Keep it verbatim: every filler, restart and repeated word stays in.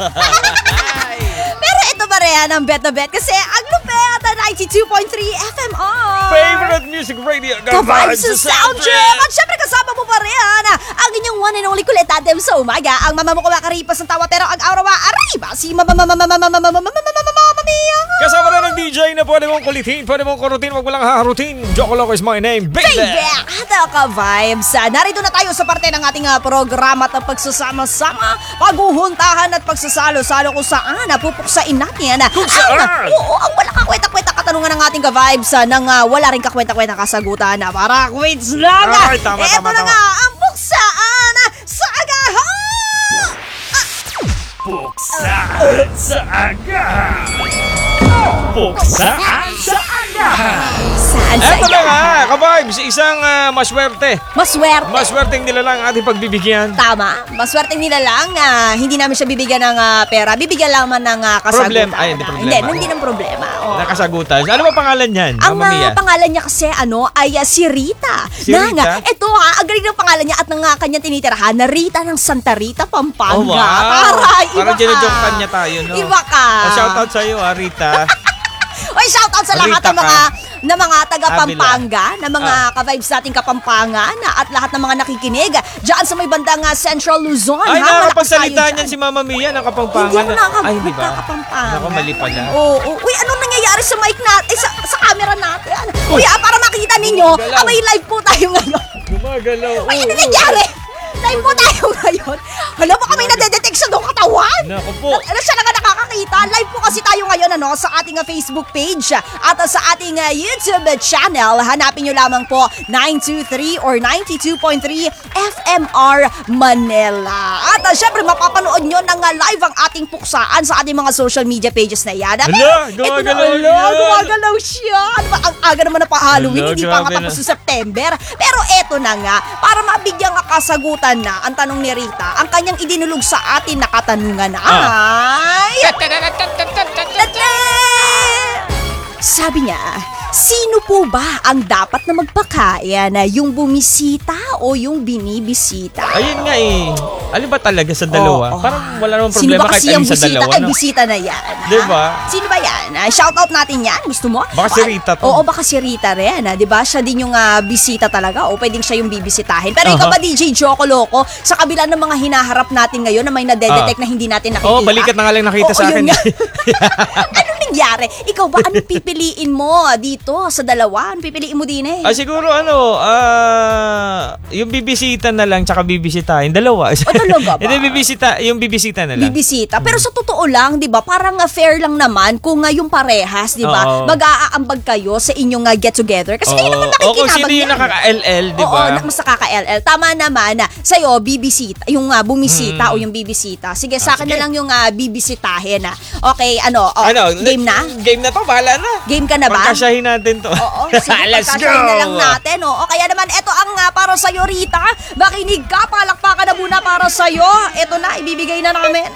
Pero ito pa rin ang bet na bet kasi ang lupet na ninety-two point three F M R. Favorite music radio. Ka-vibes sa sound trip. At syempre kasama mo pa rin ang inyong one and only kulit atem sa umaga. Ang mama mo kumakaripas ng tawa pero ang aura arriba si mama mama mama mama mama mama mama mia. Kasama na ng D J na pwede mong kulitin, pwede mong kurutin, wag mo lang haharutin. Joko Loco is my name, Baby. Baby! At ka-vibes, narito na tayo sa parte ng ating uh, programa at pagsasama-sama, paghuhuntahan at pagsasalo-salo kung saan napupuksain natin. Kung saan? Ang, oo, ang wala kakwenta-kwenta katanungan ng ating ka-vibes uh, nang uh, wala rin kakwenta-kwenta kasagutan. Uh, para quiz lang! Ay, tama, Eto tama, na tama. nga ang puksaan uh, sa agahan! Puksaan sa agahan. Puksaan sa agahan. Saan sa Eto na nga, agahan? ka-vibes, isang uh, maswerte. Maswerte. Maswerteng nila lang ating pagbibigyan. Tama. Maswerte nila lang na hindi namin siya bibigyan ng uh, pera. Bibigyan lamang ng uh, kasagutan. Problem. Ay, hindi problema. Hindi, hindi ng problema. Oh. Nakasagutan. Ano ba pangalan niyan? Ang Mama Mia? uh, pangalan niya kasi ano ay uh, si Rita. Si na, Rita? nga, ito ha, ang galing ng pangalan niya at ng uh, kanyang tinitirahan na Rita ng Santa Rita, Pampanga. Oh, wow. Taray, iba Parang ka. ginajoke ka niya tayo, no? Iba ka. Oh, shoutout sa'yo, ah, Rita. Oy, shoutout sa lahat Rita ng mga na mga taga Pampanga, na mga Ah. ka-vibes nating Kapampangan at lahat ng mga nakikinig diyan sa may bandang uh, Central Luzon. Ay, ha? nakakapagsalita Malakas tayo niyan dyan. si Mama Mia, Hindi nakapampangan. ako nakakapagpapampangan. Ay, hindi ba? Naku, mali pala. Oo. Oh, Uy, anong nangyayari sa mic natin? Eh, sa, sa camera natin? Uy. Uy, ah, para makita ninyo, Gumagalaw. ah, may live po tayo ngayon. Gumagalaw. Uy, ano nangyari? Live po tayo ngayon. Hala, baka may nadedetect sa doong katawan. Naku po. Ano siya na nga nakakakita? Live po kasi tayo ngayon ano, sa ating uh, Facebook page at uh, sa ating uh, YouTube channel. Hanapin nyo lamang po nine two three or ninety-two point three F M R Manila. At uh, syempre mapapanood nyo ng uh, live ang ating puksaan sa ating mga social media pages na yan. At, Hala, ito na, gumagalaw hala, yan. gumagalaw siya. Ano ba, ang aga naman na pa Halloween, Hala, hindi pa nga grabe tapos na. sa September. Pero eto na nga, para mabigyan ka kasagutan na ang tanong ni Rita, ang kanyang idinulog sa atin na katanungan ay... Sabi niya, sino po ba ang dapat na magpakain? Yung bumisita o yung binibisita? Ayun nga eh. Alin ba talaga sa dalawa? Oo. Parang wala namang Sino problema ba kahit kasi alin yung sa bisita? dalawa. Ay, No? bisita na yan. ha? Diba? Sino ba yan? Ah, shoutout natin yan. Gusto mo? Baka si Rita to. Oo, baka si Rita rin. Ah. Diba? Siya din yung ah, bisita talaga. O pwedeng siya yung bibisitahin. Pero ikaw Aha. ba, D J Joko Loco, sa kabila ng mga hinaharap natin ngayon na may nadedetect Ah. na hindi natin nakikita? Oo, balikat na nga lang nakita Oo, sa akin. yun nga. Anong nangyari? Ikaw ba, anong pipiliin mo dito sa dalawa? Anong pipiliin mo din eh? Ah, siguro ano, ah, yung bibisita na lang tsaka bibisitahin, dalawa. O, talaga ba? Hindi, bibisita, yung bibisita na lang. Bibisita. Pero sa totoo lang, 'di ba? Parang uh, fair lang naman kung uh, yung parehas, 'di ba? Oo. Mag-aambag kayo sa inyong uh, get together kasi kayo naman Oo, kung nakikinabang sino yung yan. nakaka-L L, di Oo, ba? na- mas nakaka-L L. Tama naman na sa'yo, bibisita. Yung uh, bumisita o yung bibisita. Sige, sa Ah, akin sige. na lang yung uh, bibisitahin. ah. Okay, ano? Oh, Ano, game na? Game na to, bahala na. Game ka na ba? Pagkasyahin natin to. Oo, sige, Let's go! pagkasyahin na lang natin. O, o kaya naman, eto ang uh, para sa'yo, Rita. Makinig ka, palakpakan na muna para sa'yo. Eto na, ibibigay na namin.